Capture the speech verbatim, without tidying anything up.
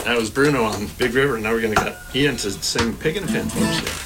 That was Bruno on Big River. Now we're going to get Ian to sing Pig in a Pen, folks.